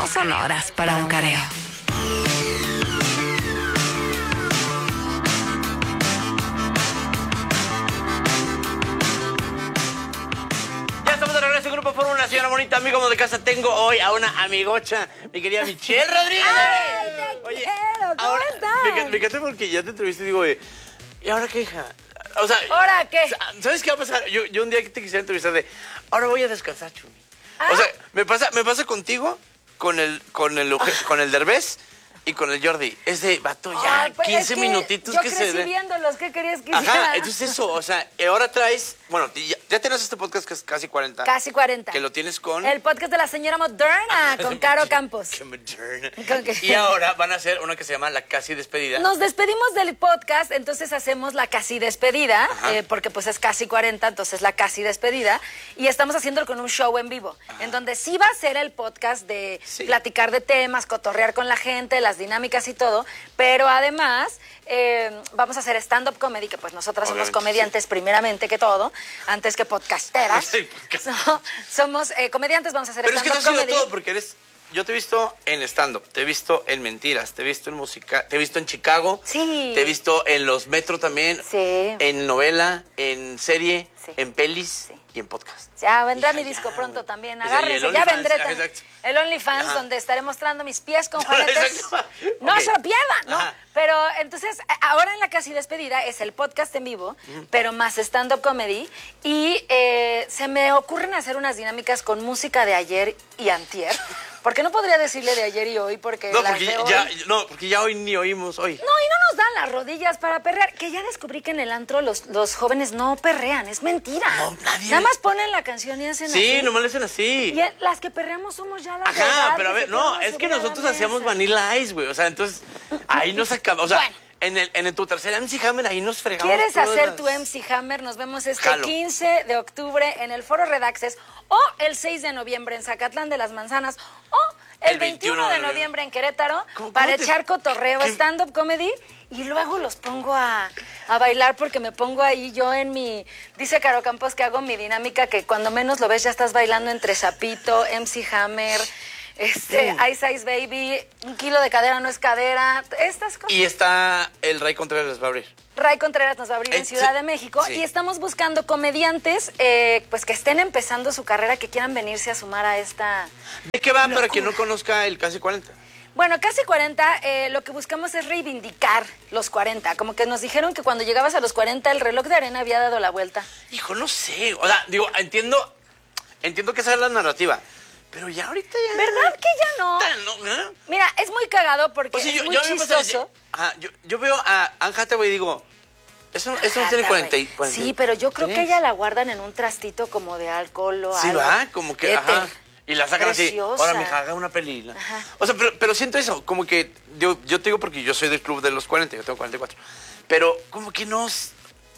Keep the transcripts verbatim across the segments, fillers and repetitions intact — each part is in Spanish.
no son horas para un careo. Ya estamos de regreso en Grupo Fórmula, señora bonita, amigo de casa. Tengo hoy a una amigocha, mi querida Michelle Rodríguez. ¡Ay, te Oye, quiero! ¿Cómo ahora, estás? Me, me encanta porque ya te entrevisté y digo, oye, ¿y ahora qué, hija? O sea, ¿Ahora qué? ¿Sabes qué va a pasar? Yo, yo un día que te quisiera entrevistar de, ahora voy a descansar, Chumi. ¿Ah? O sea, me pasa, me pasa contigo, con el, con el, con el Derbez y con el Jordi. Es de, vato, ya, Ay, pues quince es que minutitos yo que se crecí den. viéndolos, ¿qué querías que hiciera? Ajá, entonces eso, o sea, ahora traes, bueno, ya, ya tenés este podcast que es casi cuarenta. Casi cuarenta. Que lo tienes con... El podcast de la señora moderna, con Caro Campos. Qué moderna. Con que- Y ahora van a hacer una que se llama La Casi Despedida. Nos despedimos del podcast, entonces hacemos la casi despedida, Ajá. eh, porque pues es casi cuarenta, entonces la casi despedida, y estamos haciéndolo con un show en vivo, en donde sí va a ser el podcast de Sí. platicar de temas, cotorrear con la gente, las dinámicas y todo, pero además eh, vamos a hacer stand-up comedy, que pues nosotras somos Obviamente, comediantes primeramente que todo, antes que podcasteras. Sí, podcast. So- somos eh, comediantes, vamos a hacer Pero es que te stand-up has sido comedy. todo porque eres... Yo te he visto en stand-up, te he visto en mentiras, te he visto en música, te he visto en Chicago. Sí. Te he visto en los Metro también. Sí. En novela, en serie, Sí. en pelis Sí. y en podcast. Ya vendrá Hija, mi disco ya, pronto güey. también. O sea, y el Agárrense, ya OnlyFans, vendré ajá, también. exacto. El OnlyFans, Ajá. donde estaré mostrando mis pies con juanetes. Exacto. No Ok. se lo pierdan, ¿no? Ajá. Pero entonces, a- ahora en la casi despedida es el podcast en vivo, pero más stand-up comedy. Y eh, se me ocurren hacer unas dinámicas con música de ayer y antier. Porque no podría decirle de ayer y hoy, porque No, las porque de hoy... ya, no, porque ya hoy ni oímos hoy. No, y no nos dan las rodillas para perrear. Que ya descubrí que en el antro los, los jóvenes no perrean, es mentira. No, nadie- Nada más ponen la canción y hacen Sí, así. nomás le hacen así. Y el- las que perreamos somos ya las de Ajá, edad pero a que ver, se no, quedan a es que subir a la nosotros hacíamos mesa. Vanilla Ice, güey. O sea, entonces, ahí nos acabamos. O sea, Bueno. en, el, en el- tu tercer M C Hammer, ahí nos fregamos. ¿Quieres todas hacer las- tu M C Hammer? Nos vemos este Jalo. quince de octubre en el Foro Redaxes o el seis de noviembre en Zacatlán de las Manzanas o el, El veintiuno de noviembre en Querétaro ¿Cómo- para cómo te- echar cotorreo, qué- stand-up comedy y luego los pongo a, a bailar porque me pongo ahí yo en mi... Dice Caro Campos que hago mi dinámica que cuando menos lo ves ya estás bailando entre Zapito, M C Hammer, este, Ice Ice Baby, un kilo de cadera no es cadera, estas cosas. Y está el Ray Contreras va a abrir. Ray Contreras nos va a abrir en Eh, Ciudad sí, de México sí. y estamos buscando comediantes eh, pues que estén empezando su carrera, que quieran venirse a sumar a esta... ¿De qué va para quien no conozca el Casi cuarenta? Bueno, casi cuarenta, eh, lo que buscamos es reivindicar los cuarenta. Como que nos dijeron que cuando llegabas a los cuarenta el reloj de arena había dado la vuelta. Hijo, no sé. O sea, digo, entiendo, entiendo que esa es la narrativa. Pero ya ahorita ya... ¿Verdad que ya no? No, ¿eh? Mira, es muy cagado porque O sea, es yo, muy yo, a mí me pasa de- chistoso. Ajá, yo, yo veo a Anne Hathaway y digo, eso, eso no tiene Jata, cuarenta y güey. cuarenta. Sí, pero yo creo que ¿Tienes? ella la guardan en un trastito como de alcohol o Sí, algo. va, como que, Éter. ajá. Y la sacan Preciosa. así, ahora mija, haga una película. Ajá. O sea, pero, pero siento eso, como que, yo, yo te digo porque yo soy del club de los cuarenta, yo tengo cuarenta y cuatro. Pero como que no, s-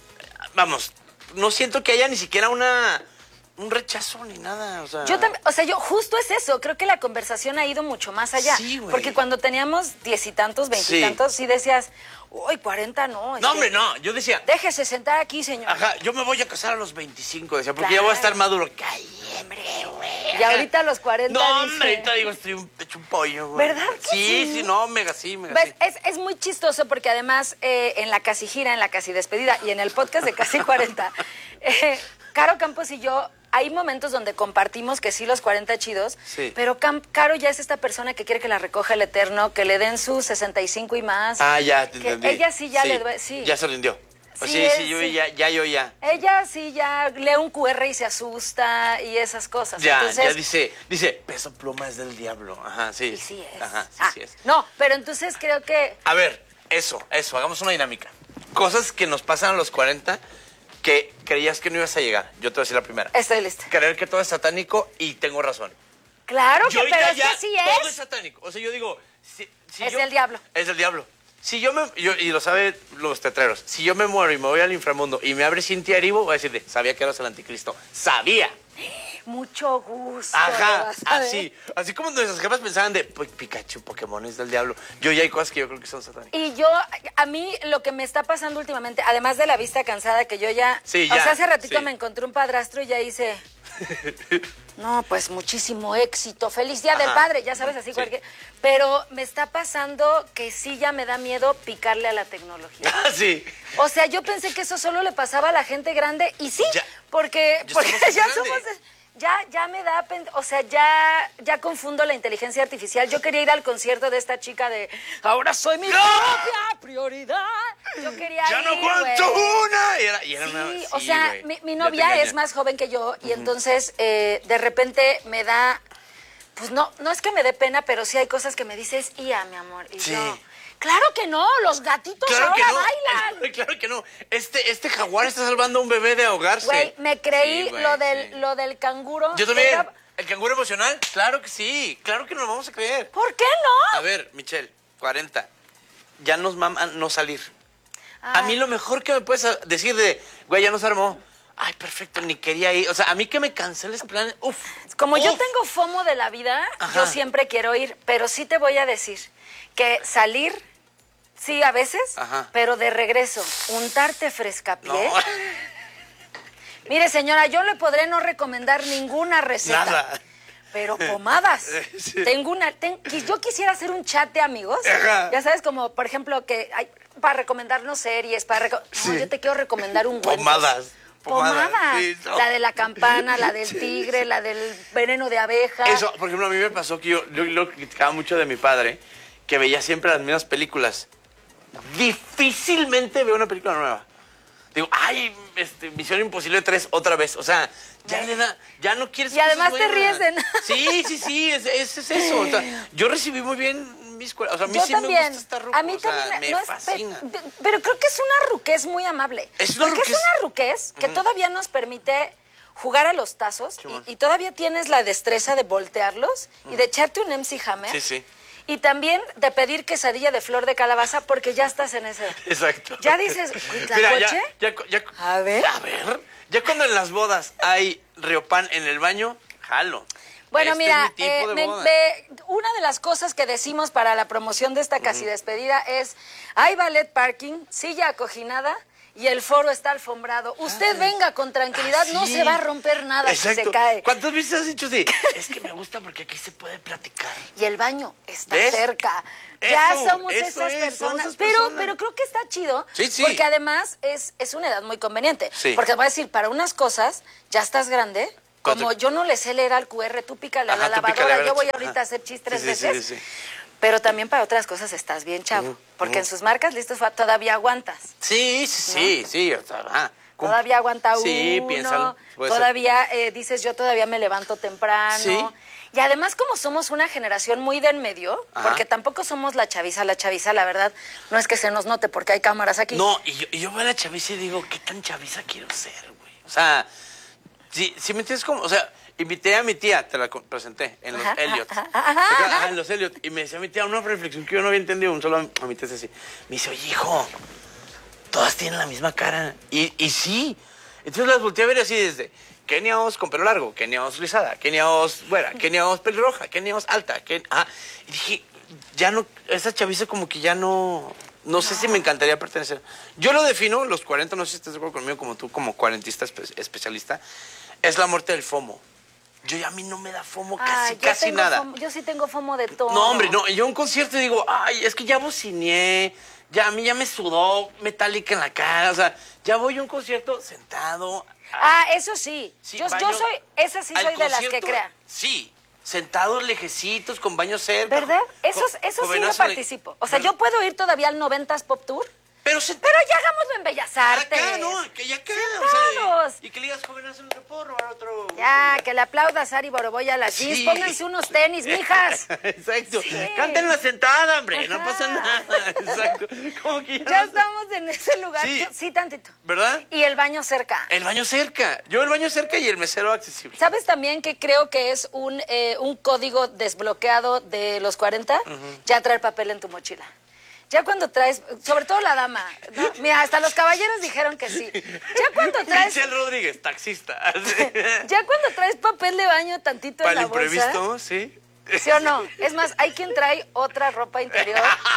vamos, no siento que haya ni siquiera una, un rechazo ni nada, o sea. Yo también, o sea, yo justo es eso, creo que la conversación ha ido mucho más allá. Sí, güey. Porque cuando teníamos diez y tantos, veintitantos, sí. decías, uy, cuarenta no. es No, que hombre, no, yo decía, Déjese sentar aquí, señor. ajá, yo me voy a casar a los veinticinco, decía, porque Claro. ya voy a estar maduro. Ay, hombre, güey. Y ahorita a los cuarenta No, dice- hombre, ahorita digo, estoy un, hecho un pollo, güey. ¿Verdad que sí? sí? Sí, no, mega sí, mega ¿Ves? sí. Es, es muy chistoso porque además eh, en la casi gira, en la casi despedida y en el podcast de Casi cuarenta, eh, Caro Campos y yo, hay momentos donde compartimos que sí los cuarenta chidos, Sí. pero Cam- Caro ya es esta persona que quiere que la recoja el Eterno, que le den sus sesenta y cinco y más. Ah, ya, te que entendí. Ella sí ya le duele, sí. Ya se rindió. Pues Sí, sí, sí, es- yo sí. ya, ya, yo ya. Ella sí ya lee un cu erre y se asusta y esas cosas. Ya, entonces, ya dice, dice, peso pluma es del diablo. Ajá, sí. y sí es. Ajá, sí, Ah, sí es. No, pero entonces creo que... A ver, eso, eso, hagamos una dinámica. Cosas que nos pasan a los cuarenta que creías que no ibas a llegar. Yo te voy a decir la primera. Estoy lista. Creer que todo es satánico y tengo razón. Claro que, Yo ahorita pero es ya que sí todo es es. satánico. O sea, yo digo, si, si Es yo- del diablo. Es del diablo. Si yo me, yo- y lo saben los tetreros, si yo me muero y me voy al inframundo y me abre Cintia Erivo, voy a decirle, sabía que eras el anticristo. ¡Sabía! Mucho gusto. Ajá, vas a ver. así. Así como nuestras jefas pensaban de, "Pi- Pikachu, Pokémon es del diablo. Yo ya hay cosas que yo creo que son satánicas. Y yo, a mí lo que me está pasando últimamente, además de la vista cansada, que yo ya... Sí, O ya, sea, hace ratito sí. me encontré un padrastro y ya hice... No, pues muchísimo éxito. Feliz Día del Ajá. Padre, ya sabes, así Sí. cualquier... Pero me está pasando que sí ya me da miedo picarle a la tecnología. Ah, sí. O sea, yo pensé que eso solo le pasaba a la gente grande y sí, Ya. porque, Ya porque somos ya grandes. somos... Ya, ya me da, pen- o sea, ya, ya confundo la inteligencia artificial. Yo quería ir al concierto de esta chica de ahora soy mi ¡No! propia prioridad. Yo quería ¡Ya ir, no aguanto güey. una! Y era, y era Sí, una, o sí, sea, güey. mi, mi Ya te novia engañé. es más joven que yo y entonces eh, de repente me da, pues no, no es que me dé pena, pero sí hay cosas que me dices, ia, mi amor. Y Sí. yo, claro que no, los gatitos Claro que ahora no. bailan. Claro que no. Este, este jaguar está salvando a un bebé de ahogarse. Güey, me creí Sí, güey, lo del sí. lo del canguro. Yo también. Era- ¿El canguro emocional? Claro que sí. Claro que nos lo vamos a creer. ¿Por qué no? A ver, Michelle, cuarenta. Ya nos maman no salir. Ah, A mí lo mejor que me puedes decir de, güey, ya nos armó. Ay, perfecto, ni quería ir. O sea, a mí que me canceles plan. Uf. Como yo uf. tengo FOMO de la vida, Ajá. yo siempre quiero ir, pero sí te voy a decir que salir, sí, a veces, Ajá. pero de regreso, untarte frescapié. No. Mire, señora, yo le podré no recomendar ninguna receta. Nada. Pero pomadas. Sí. Tengo una, ten- qui- yo quisiera hacer un chat de amigos. Ajá. Ya sabes, como por ejemplo que hay para recomendarnos series, para reco- Sí. no, yo te quiero recomendar un Wendy's. Pomadas. Pomadas. Pomadas, sí, no. La de la campana, la del tigre, la del veneno de abeja. Eso, por ejemplo, a mí me pasó que yo, yo lo criticaba mucho de mi padre, que veía siempre las mismas películas. Difícilmente veo una película nueva. Digo, ay, este, Misión Imposible tres otra vez. O sea, ya le da, ya no quieres Y además cosas te nuevas. ríes de nada. Sí, sí, sí, es, es, es eso. O sea, yo recibí muy bien mis escuela. O sea, a mí Yo sí también. me gusta estar ruco. A mí o sea, también. me no es- fascina. pe- pero creo que es una ruquez muy amable. Es una Porque ruquez. es una ruquez que todavía nos permite jugar a los tazos Simón. y, y todavía tienes la destreza de voltearlos y de echarte un M C Hammer. Sí, sí. Y también de pedir quesadilla de flor de calabaza porque ya estás en ese. Exacto. Ya dices, Mira, ya, ¿Huitlacoche? ya, ya- A ver. A ver. Ya cuando en las bodas hay riopan en el baño, jalo. Bueno, Este mira, es mi tipo eh, de me- boda. me- una de las cosas que decimos para la promoción de esta casi despedida es, hay ballet parking, silla acoginada y el foro está alfombrado. Usted venga con tranquilidad, no Sí. se va a romper nada si Exacto. se cae. ¿Cuántas veces has dicho sí? Es que me gusta porque aquí se puede platicar. Y el baño está ¿Ves? cerca. Ya Eso, somos eso esas es, personas. somos esas pero, personas. pero creo que está chido. Sí, sí. Porque además es, es una edad muy conveniente. Sí. Porque voy a decir, para unas cosas, ya estás grande. ¿Cuánto? Como yo no le sé leer al Q R, tú pícale a Ajá, la tú pícale, lavadora, a ver, yo voy ajá. ahorita a hacer chis tres Sí, sí, veces. sí, sí, sí. Pero también para otras cosas estás bien, chavo. Porque en sus marcas listos fa- todavía aguantas. Sí, sí, sí, sí. O sea, ajá. Cum- Todavía aguanta Sí, uno. piénsalo. Puede ser. Todavía eh, dices, yo todavía me levanto temprano. Sí. Y además, como somos una generación muy de en medio, Ajá. porque tampoco somos la chaviza, la chaviza, la verdad, no es que se nos note porque hay cámaras aquí. No, y yo, y yo veo a la chaviza y digo, ¿qué tan chaviza quiero ser, güey? O sea, si, si me entiendes como, o sea, invité a mi tía, te la co- presenté, en los Ajá, Elliot. ajá, ajá, ajá. en los Elliot. Y me decía mi tía una reflexión que yo no había entendido, un solo a mi tía es así. Me dice, oye, hijo, todas tienen la misma cara. Y, y sí. Entonces las volteé a ver así desde Kenia Oz con pelo largo, Kenia Oz rizada, Kenia Oz güera, Kenia Oz pelirroja, Kenia Oz alta. Ken- ah, y dije, ya no, esa chaviza como que ya no, no sé si me encantaría pertenecer. Yo lo defino, los cuarenta, no sé si estás de acuerdo conmigo, como tú, como cuarentista espe- especialista, es la muerte del FOMO. Yo ya a mí no me da FOMO Ay, casi, yo casi tengo nada. fomo- yo sí tengo fomo de todo. No, hombre, no. Yo a un concierto digo, ay, es que ya bocineé, ya a mí ya me sudó Metallica en la cara. O sea, ya voy a un concierto sentado. Ah, eso sí. Sí, yo, yo baño- soy, esa sí al soy de las que concierto, crea. Sí, sentados lejecitos, con baño cerca. ¿Verdad? Eso, con- eso con sí me venazo de- participo. O sea, ¿verdad? yo puedo ir todavía al noventas Pop Tour, Pero se pero ya hagámoslo en Bellas Artes. acá, ¿no? Que ya acá. Sentados. O sea, y que le digas, jovenazo, no te puedo robar otro. Ya, que le aplaudas a Ari Boroboya a las jeans. Sí. Pónganse unos tenis, mijas. Exacto. Sí. Cántenla sentada, hombre. No Ajá. pasa nada. Exacto. Como que ya, Ya no- estamos en ese lugar. Sí. Yo- sí, tantito. ¿Verdad? Y el baño cerca. El baño cerca. Yo el baño cerca y el mesero accesible. ¿Sabes también que creo que es un, eh, un código desbloqueado de los cuarenta? Ya traer papel en tu mochila. Ya cuando traes, sobre todo la dama, ¿no? Mira, hasta los caballeros dijeron que sí. Ya cuando traes, Michelle Rodríguez, taxista. Así. ya cuando traes papel de baño tantito Para en el la bolsa, imprevisto, sí. ¿sí o no? Es más, hay quien trae otra ropa interior.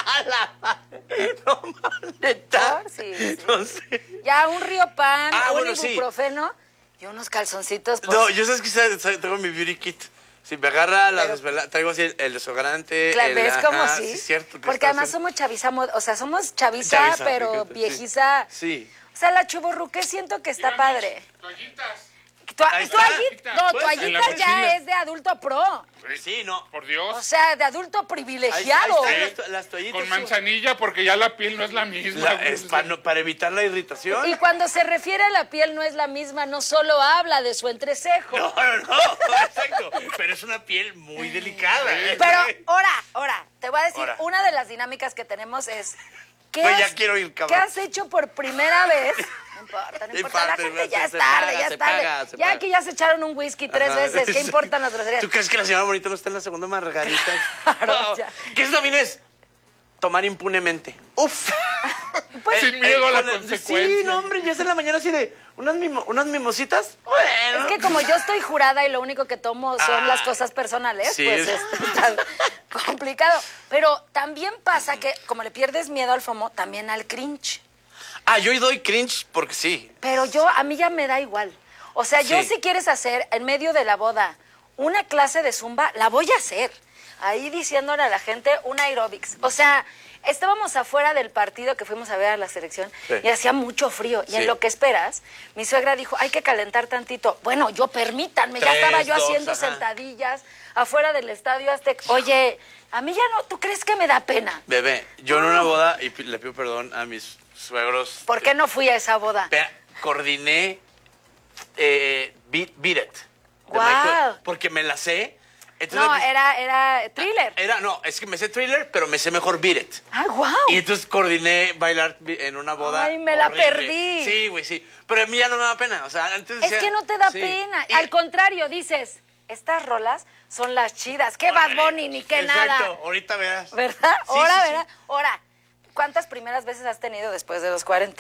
No, mames, neta. ¿Por? Sí, sí. No sé. Ya un río pan, Ah, un bueno, sí. ibuprofeno Y unos calzoncitos. Pues, No, yo sabes que sa- sa- tengo mi beauty kit. Si me agarra la desvelada, traigo así el, el desodorante. Claro, el, ¿ves cómo ajá, sí? Sí, cierto. que Porque está además haciendo- somos chaviza, mod- o sea, somos chaviza, Chaviza, pero fíjate, sí. viejiza. Sí. O sea, la chuburruque siento que está Mira, padre. Toallitas. Tua- Ahí está. toallita- no, Pues, en la toallitas ya mochila. es de adulto pro. Sí, no. Por Dios. O sea, de adulto Ahí, ahí privilegiado. están las, to- las toallitas. Con manzanilla porque ya la piel no es la misma. La- es pa- no, para evitar la irritación. Y cuando se refiere a la piel no es la misma, no solo habla de su entrecejo. No, no, no, exacto. Pero es una piel muy delicada. ¿eh? Pero ahora, ahora, te voy a decir, Ahora. una de las dinámicas que tenemos es... ¿qué Pues ya has- quiero ir, ¿Qué cabrón. has hecho por primera vez? No importa, no No importa, la importa, gente ya se- es se tarde, paga, ya se es tarde. paga, se Ya paga. que ya se echaron un whisky tres Ajá. veces, ¿qué importan las groserías? ¿Tú crees que la señora bonita no está en la segunda margarita? Claro, ya. ¿Qué eso también es? Tomar impunemente. Uf. Pues, Sin miedo a la con el- consecuencia. Sí, no, hombre, ya es en la mañana así de unas, mimo- unas mimositas. Bueno. es que como yo estoy jurada y lo único que tomo son Ah. las cosas personales, Sí. pues es tan complicado. Pero también pasa que como le pierdes miedo al FOMO, también al cringe. Ah, yo doy cringe porque sí. Pero yo, a mí ya me da igual. O sea, yo Sí. si quieres hacer en medio de la boda una clase de zumba, la voy a hacer. Ahí diciéndole a la gente un aerobics. O sea, estábamos afuera del partido que fuimos a ver a la selección Sí. y hacía mucho frío. Y Sí. en lo que esperas, mi suegra dijo, hay que calentar tantito. Bueno, yo permítanme, ya Tres, estaba yo dos, haciendo ajá. sentadillas afuera del estadio Azteca. Oye, a mí ya no, ¿tú crees que me da pena? Bebé, yo en una boda, y pi- le pido perdón a mis suegros. ¿Por qué no fui a esa boda? Vea, coordiné eh, Beat, Beat It. de Guau. Michael, porque me la sé. Entonces, No, pues, era, era thriller. Era, no, es que me sé thriller, pero me sé mejor Beat It. ¡Ah, guau! Y entonces coordiné bailar bi- en una boda. Ay, me la horrible. perdí. Sí, güey, sí. Pero a mí ya no me da pena. O sea, antes Es decía- que no te da sí. pena. Y- Al contrario, dices, estas rolas son las chidas. ¿Qué Bad Bunny ni qué Exacto, nada? ahorita verás. ¿Verdad? Sí, Ahora, sí, sí. ¿verdad? Ahora, ¿cuántas primeras veces has tenido después de los cuarenta?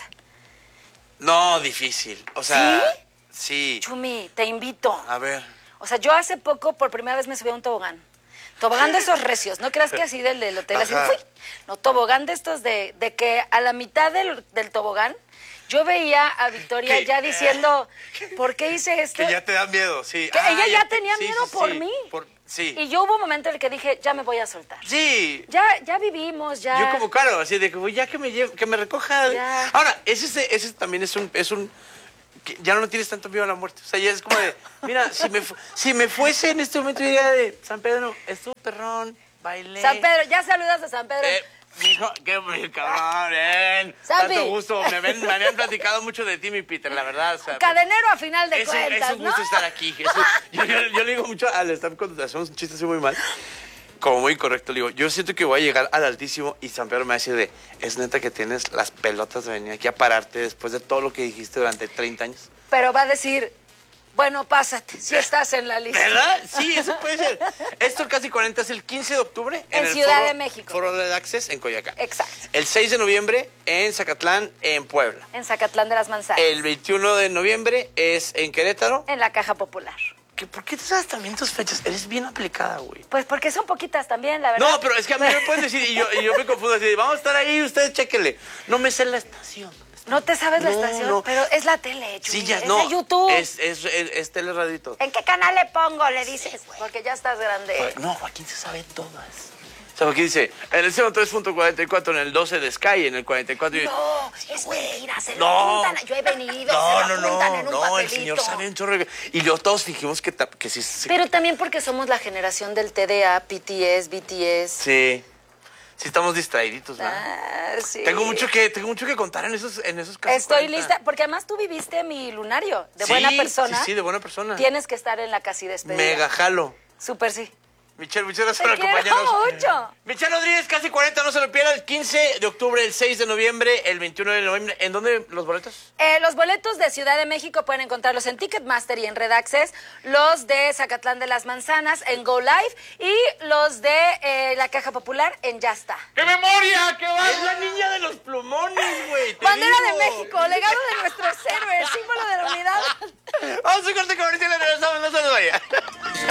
No, difícil. O sea, sí. Chumi, te invito. A ver. O sea, yo hace poco por primera vez me subí a un tobogán. Tobogán de esos recios, no creas que así del, del hotel, así Ajá. fui. No, tobogán de estos de, de que a la mitad del, del tobogán yo veía a Victoria Que- ya diciendo, ¿por qué hice esto? Que ya te da miedo, sí. Que Ah, ella ya te- tenía sí, miedo sí, por sí. mí. Por- sí. Y yo hubo un momento en el que dije, ya me voy a soltar. Sí. Ya, ya vivimos, ya. Yo como claro, así de que "Uy, ya que me lleve- que me recoja. Ya. Ahora, ese, ese, ese también es un, es un que ya no tienes tanto miedo a la muerte. O sea, ya es como de, mira, si me, fu- si me fuese en este momento diría de San Pedro, estuvo perrón, bailé. San Pedro, ya saludas a San Pedro. Eh, mijo, qué mi cabrón, bien. Sampi. Tanto gusto. Me, ven- me habían platicado mucho de ti, mi Peter, la verdad. O sea, Cadenero a final de es, un, cuentas, es un gusto ¿no? estar aquí. Es un- yo, yo- yo le digo mucho al staff cuando hacemos un chiste así muy mal, como muy correcto, le digo, yo siento que voy a llegar al altísimo y San Pedro me va a decir de, es neta que tienes las pelotas de venir aquí a pararte después de todo lo que dijiste durante treinta años. Pero va a decir, bueno, pásate, si estás en la lista. ¿Verdad? Sí, eso puede ser. Esto casi cuarenta es el quince de octubre En el Ciudad foro- de México. Foro de Access en Coyoacán. Exacto. El seis de noviembre en Zacatlán, en Puebla. En Zacatlán de las Manzanas. El veintiuno de noviembre es en Querétaro. En la Caja Popular. ¿Qué- ¿Por qué tú sabes también tus fechas? Eres bien aplicada, güey. Pues porque son poquitas también, la verdad. No, pero es que a mí me pueden decir, y yo, y yo me confundo así, de, vamos a estar ahí, ustedes chéquenle. No me sé la estación. No te sabes la No, estación, no. pero es la tele, Chumi, Sí, ya, es no. de YouTube. Es, es, es, es teleradito. ¿En qué canal le pongo? Le dices, porque ya estás grande. No, Joaquín se sabe todas. O sea, Joaquín dice, en el cero tres punto cuarenta y cuatro, en el doce de Sky, en el cuarenta y cuatro. y- No, es mentira, se lo No. apuntan. Yo he venido, No, se no, lo apuntan no, en un no, papelito. el señor sabe un chorro. de- Y yo todos dijimos que, ta- que sí. sí. Pero también porque somos la generación del T D A, P T S, B T S. Sí. Sí estamos distraiditos, ¿verdad? Ah, sí. Tengo mucho que, tengo mucho que contar en esos, en esos casos. Estoy lista, porque además tú viviste mi lunario de Sí, buena persona. Sí, sí, de buena persona. Tienes que estar en la casi despedida. Mega jalo. Súper sí. Michelle, muchas gracias Te por quiero acompañarnos. mucho. Michelle Rodríguez, casi cuarenta, no se lo pierda. El quince de octubre, el seis de noviembre, el veintiuno de noviembre. ¿En dónde los boletos? Eh, los boletos de Ciudad de México pueden encontrarlos en Ticketmaster y en Red Access. Los de Zacatlán de las Manzanas en Go Live. Y los de eh, la Caja Popular en Ya Está. ¡Qué memoria! ¡Qué va! Es la niña de los plumones, güey. te Bandera digo. de México, legado de nuestros héroes, símbolo de la unidad. Vamos a un corte comercial y regresamos. No se nos vaya.